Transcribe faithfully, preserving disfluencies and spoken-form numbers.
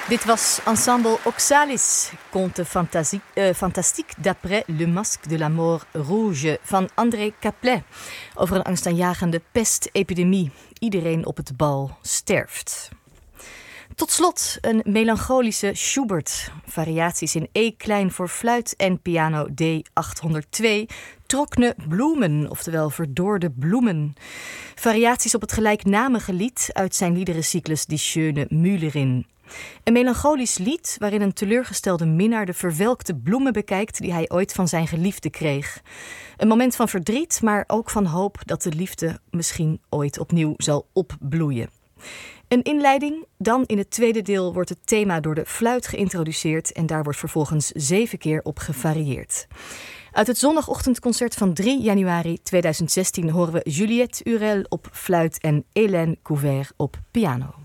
Dit was Ensemble Oxalis, conte fantasie, uh, fantastique d'après Le Masque de la Mort Rouge van André Caplet. Over een angstaanjagende pestepidemie. Iedereen op het bal sterft. Tot slot een melancholische Schubert. Variaties in E-klein voor fluit en piano D achthonderdtwee. Trockene bloemen, oftewel verdorde bloemen. Variaties op het gelijknamige lied uit zijn liederencyclus Die Schöne Müllerin. Een melancholisch lied waarin een teleurgestelde minnaar de verwelkte bloemen bekijkt die hij ooit van zijn geliefde kreeg. Een moment van verdriet, maar ook van hoop dat de liefde misschien ooit opnieuw zal opbloeien. Een inleiding, dan in het tweede deel wordt het thema door de fluit geïntroduceerd en daar wordt vervolgens zeven keer op gevarieerd. Uit het zondagochtendconcert van drie januari tweeduizend zestien horen we Juliette Urel op fluit en Hélène Couvert op piano.